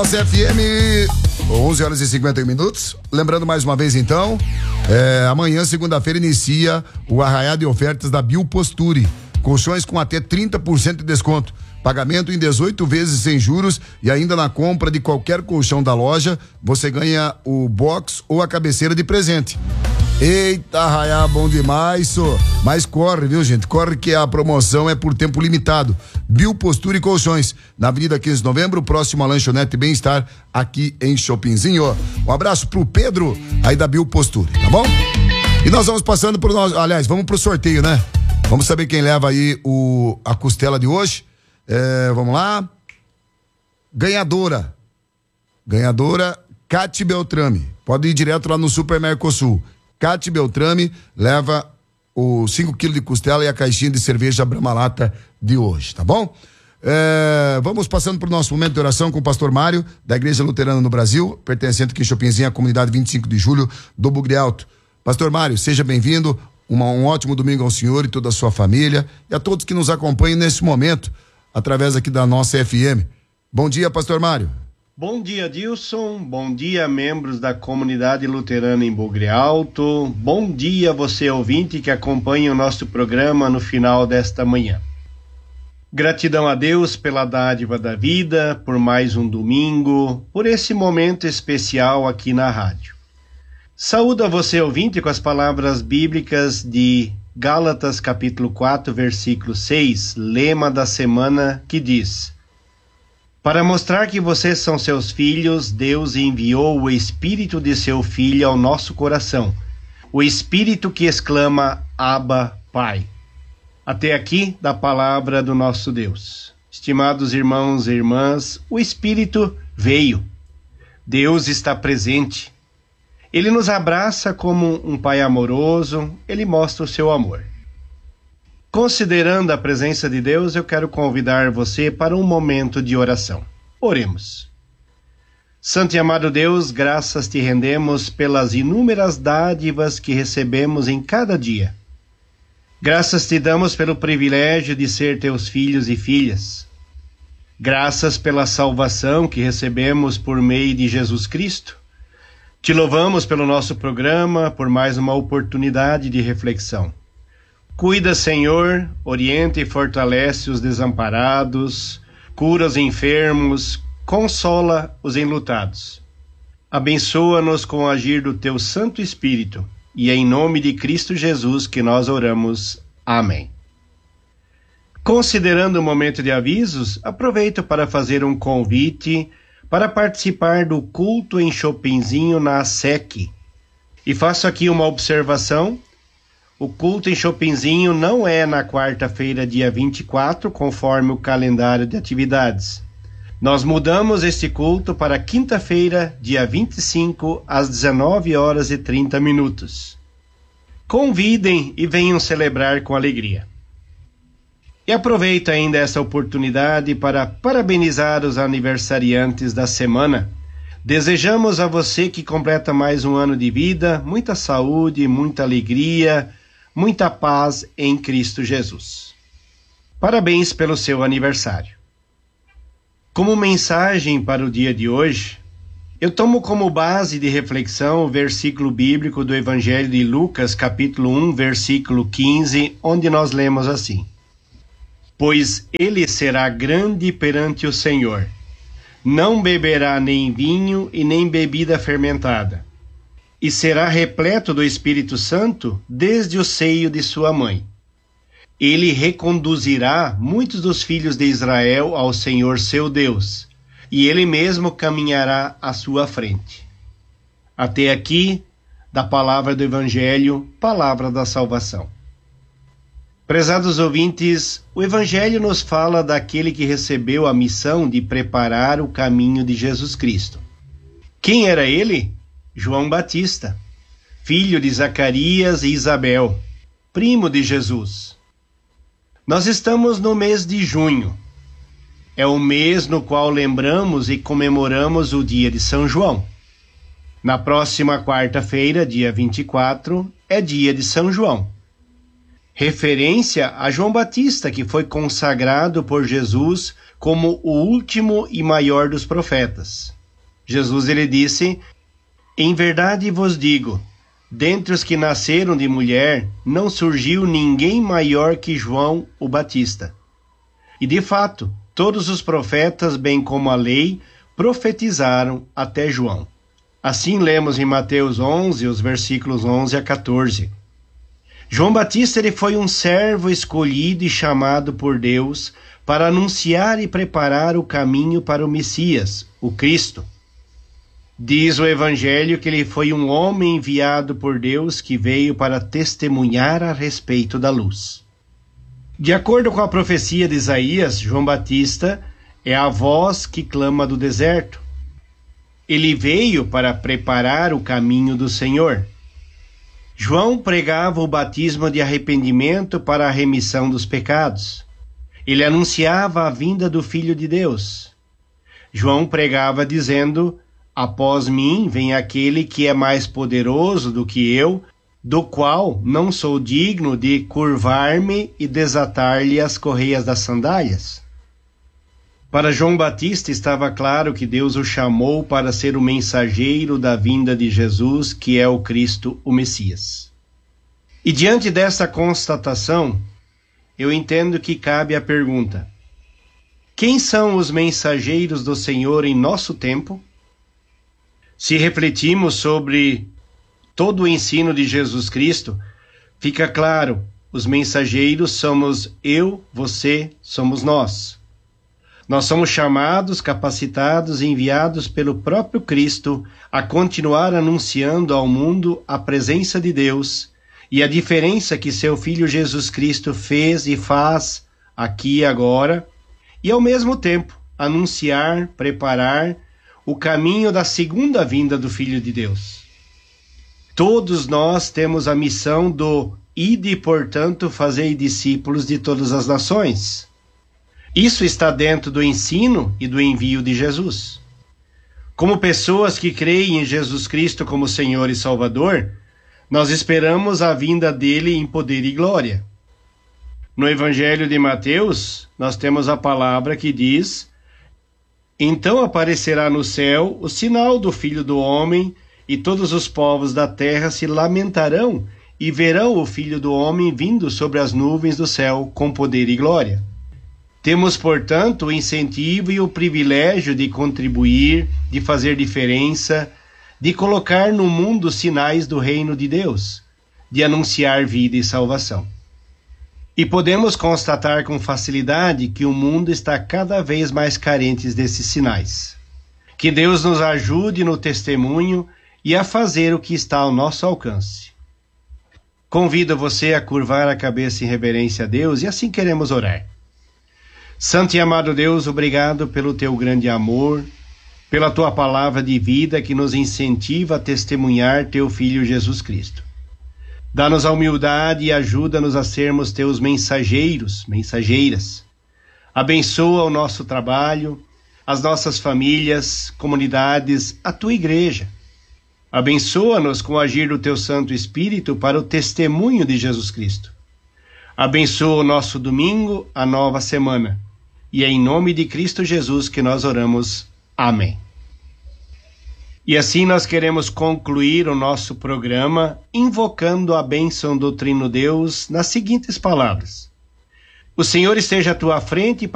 FM, 11 horas e 51 minutos. Lembrando mais uma vez então, amanhã, segunda-feira, inicia o arraiá de ofertas da Bioposture. Colchões com até 30% de desconto. Pagamento em 18 vezes sem juros e ainda na compra de qualquer colchão da loja, você ganha o box ou a cabeceira de presente. Eita, arraiá, bom demais, só. Mas corre, viu, gente? Corre que a promoção é por tempo limitado. Bioposture e Colchões, na Avenida 15 de Novembro, próximo à Lanchonete Bem-Estar, aqui em Chopinzinho. Um abraço pro Pedro, aí da Bioposture, tá bom? E nós vamos passando por nós, aliás, vamos pro sorteio, né? Vamos saber quem leva aí a costela de hoje. Vamos lá. Ganhadora, Cate Beltrame. Pode ir direto lá no Super Mercosul. Cate Beltrame leva os 5 quilos de costela e a caixinha de cerveja Brahma Lata de hoje, tá bom? Vamos passando para o nosso momento de oração com o pastor Mário, da Igreja Luterana no Brasil, pertencente aqui em Chopinzinho, à comunidade 25 de julho do Bugre Alto. Pastor Mário, seja bem-vindo, um ótimo domingo ao senhor e toda a sua família e a todos que nos acompanham nesse momento, através aqui da nossa FM. Bom dia, pastor Mário. Bom dia, Dilson. Bom dia, membros da comunidade luterana em Bugre Alto. Bom dia, você ouvinte que acompanha o nosso programa no final desta manhã. Gratidão a Deus pela dádiva da vida, por mais um domingo, por esse momento especial aqui na rádio. Saúdo a você ouvinte com as palavras bíblicas de Gálatas capítulo 4, versículo 6, lema da semana, que diz: para mostrar que vocês são seus filhos, Deus enviou o Espírito de seu Filho ao nosso coração, o Espírito que exclama, Abba, Pai. Até aqui da palavra do nosso Deus. Estimados irmãos e irmãs, o Espírito veio. Deus está presente. Ele nos abraça como um Pai amoroso, ele mostra o seu amor. Considerando a presença de Deus, eu quero convidar você para um momento de oração. Oremos. Santo e amado Deus, graças te rendemos pelas inúmeras dádivas que recebemos em cada dia. Graças te damos pelo privilégio de ser teus filhos e filhas. Graças pela salvação que recebemos por meio de Jesus Cristo. Te louvamos pelo nosso programa, por mais uma oportunidade de reflexão. Cuida, Senhor, orienta e fortalece os desamparados, cura os enfermos, consola os enlutados. Abençoa-nos com o agir do teu Santo Espírito, e é em nome de Cristo Jesus que nós oramos. Amém. Considerando o momento de avisos, aproveito para fazer um convite para participar do culto em Chopinzinho na SEC. E faço aqui uma observação. O culto em Chopinzinho não é na quarta-feira, dia 24, conforme o calendário de atividades. Nós mudamos este culto para quinta-feira, dia 25, às 19 horas e 30 minutos. Convidem e venham celebrar com alegria. E aproveito ainda essa oportunidade para parabenizar os aniversariantes da semana. Desejamos a você que completa mais um ano de vida, muita saúde, muita alegria, muita paz em Cristo Jesus. Parabéns pelo seu aniversário. Como mensagem para o dia de hoje, eu tomo como base de reflexão o versículo bíblico do Evangelho de Lucas, capítulo 1, versículo 15, onde nós lemos assim: pois ele será grande perante o Senhor, não beberá nem vinho e nem bebida fermentada, e será repleto do Espírito Santo desde o seio de sua mãe. Ele reconduzirá muitos dos filhos de Israel ao Senhor seu Deus, e ele mesmo caminhará à sua frente. Até aqui, da palavra do Evangelho, palavra da salvação. Prezados ouvintes, o Evangelho nos fala daquele que recebeu a missão de preparar o caminho de Jesus Cristo. Quem era ele? João Batista, filho de Zacarias e Isabel, primo de Jesus. Nós estamos no mês de junho. É o mês no qual lembramos e comemoramos o dia de São João. Na próxima quarta-feira, dia 24, é dia de São João. Referência a João Batista, que foi consagrado por Jesus como o último e maior dos profetas. Jesus ele disse: em verdade vos digo, dentre os que nasceram de mulher, não surgiu ninguém maior que João o Batista. E de fato, todos os profetas, bem como a lei, profetizaram até João. Assim lemos em Mateus 11, os versículos 11 a 14. João Batista ele foi um servo escolhido e chamado por Deus para anunciar e preparar o caminho para o Messias, o Cristo. Diz o Evangelho que ele foi um homem enviado por Deus que veio para testemunhar a respeito da luz. De acordo com a profecia de Isaías, João Batista é a voz que clama do deserto. Ele veio para preparar o caminho do Senhor. João pregava o batismo de arrependimento para a remissão dos pecados. Ele anunciava a vinda do Filho de Deus. João pregava dizendo: após mim vem aquele que é mais poderoso do que eu, do qual não sou digno de curvar-me e desatar-lhe as correias das sandálias. Para João Batista estava claro que Deus o chamou para ser o mensageiro da vinda de Jesus, que é o Cristo, o Messias. E diante dessa constatação, eu entendo que cabe a pergunta: quem são os mensageiros do Senhor em nosso tempo? Se refletimos sobre todo o ensino de Jesus Cristo, fica claro, os mensageiros somos eu, você, somos nós. Nós somos chamados, capacitados e enviados pelo próprio Cristo a continuar anunciando ao mundo a presença de Deus e a diferença que seu Filho Jesus Cristo fez e faz aqui e agora, e ao mesmo tempo anunciar, preparar o caminho da segunda vinda do Filho de Deus. Todos nós temos a missão do ide, portanto, fazei discípulos de todas as nações. Isso está dentro do ensino e do envio de Jesus. Como pessoas que creem em Jesus Cristo como Senhor e Salvador, nós esperamos a vinda dele em poder e glória. No Evangelho de Mateus, nós temos a palavra que diz: então aparecerá no céu o sinal do Filho do Homem, e todos os povos da terra se lamentarão e verão o Filho do Homem vindo sobre as nuvens do céu com poder e glória. Temos, portanto, o incentivo e o privilégio de contribuir, de fazer diferença, de colocar no mundo sinais do reino de Deus, de anunciar vida e salvação. E podemos constatar com facilidade que o mundo está cada vez mais carente desses sinais. Que Deus nos ajude no testemunho e a fazer o que está ao nosso alcance. Convido você a curvar a cabeça em reverência a Deus e assim queremos orar. Santo e amado Deus, obrigado pelo teu grande amor, pela tua palavra de vida que nos incentiva a testemunhar teu Filho Jesus Cristo. Dá-nos a humildade e ajuda-nos a sermos teus mensageiros, mensageiras. Abençoa o nosso trabalho, as nossas famílias, comunidades, a tua igreja. Abençoa-nos com o agir do teu Santo Espírito para o testemunho de Jesus Cristo. Abençoa o nosso domingo, a nova semana. E é em nome de Cristo Jesus que nós oramos. Amém. E assim nós queremos concluir o nosso programa invocando a bênção do Trino Deus nas seguintes palavras: o Senhor esteja à tua frente